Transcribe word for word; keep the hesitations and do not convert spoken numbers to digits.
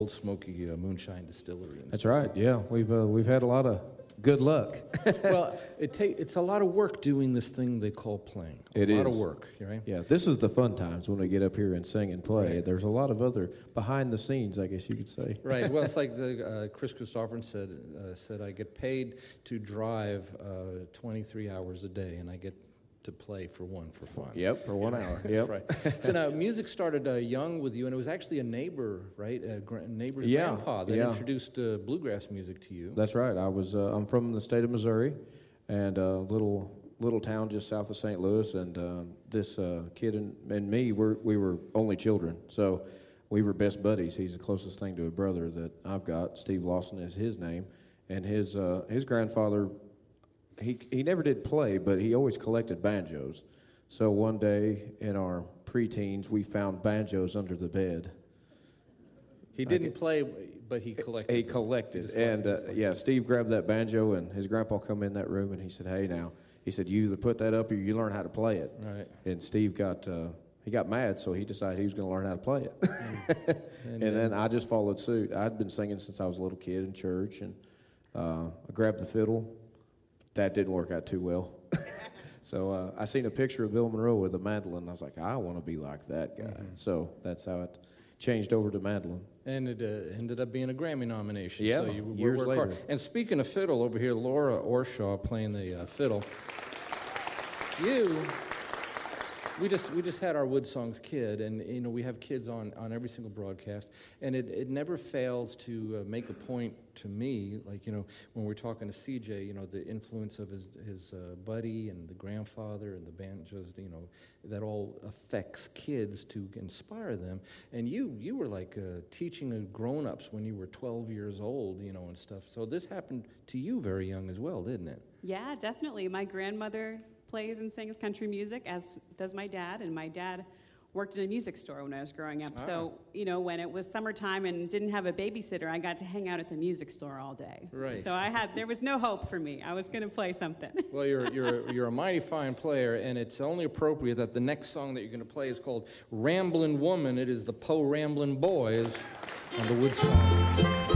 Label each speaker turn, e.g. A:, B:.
A: Old Smoky uh, Moonshine Distillery. And
B: That's
A: stuff.
B: right. Yeah, we've uh, we've had a lot of good luck.
A: Well, it take it's a lot of work doing this thing they call playing. A
B: It
A: lot
B: is.
A: of work, right?
B: Yeah, this is the fun times when we get up here and sing and play.
A: Right.
B: There's a lot of other behind the scenes, I guess you could say.
A: Right. Well, it's like the uh, Chris Christopherson said. Uh, said I get paid to drive uh, twenty-three hours a day, and I get to play for one for fun.
B: Yep, for one hour. Yep.
A: Right. So now, music started uh, young with you, and it was actually a neighbor, right? A gra- neighbor's
B: Yeah,
A: grandpa that
B: yeah.
A: introduced uh, bluegrass music to you.
B: That's right. I was. Uh, I'm from the state of Missouri, and a little little town just south of Saint Louis. And uh, this uh, kid and, and me, we're, we were only children, so we were best buddies. He's the closest thing to a brother that I've got. Steve Lawson is his name, and his uh, his grandfather. He he never did play, but he always collected banjos. So one day in our preteens, we found banjos under the bed.
A: He didn't play, but he collected.
B: He
A: them.
B: collected,
A: Just like-
B: and uh,
A: just like-
B: yeah, Steve grabbed that banjo, and his grandpa come in that room, and he said, "Hey, now," he said, "you either put that up or you learn how to play it."
A: Right.
B: And Steve got uh, he got mad, so he decided he was going to learn how to play it.
A: And,
B: and then
A: uh,
B: I just followed suit. I'd been singing since I was a little kid in church, and uh, I grabbed the fiddle. That didn't work out too well. So uh, I seen a picture of Bill Monroe with a mandolin, and I was like, I want to be like that guy.
A: Mm-hmm.
B: So that's how it changed over to mandolin.
A: And it uh, ended up being a Grammy nomination.
B: Yeah,
A: so you
B: years
A: work
B: later.
A: hard. And speaking of fiddle, over here, Laura Orshaw playing the uh, fiddle. You, we just we just had our Wood Songs kid, and you know we have kids on, on every single broadcast, and it, it never fails to uh, make a point to me, like you know when we're talking to C J, you know the influence of his his uh, buddy and the grandfather and the banjos, you know that all affects kids to inspire them. And you you were like uh, teaching uh, grown-ups when you were twelve years old, you know, and stuff. So this happened to you very young as well, didn't it?
C: Yeah, definitely. My grandmother plays and sings country music, as does my dad, and my dad worked in a music store when I was growing up.
A: Ah.
C: So, you know, when it was summertime and didn't have a babysitter, I got to hang out at the music store all day.
A: Right.
C: So I had, there was no hope for me. I was going to play something.
A: Well, you're you're you're a mighty fine player, and it's only appropriate that the next song that you're going to play is called "Ramblin' Woman." It is the Poe Ramblin' Boys on the Wood Songs.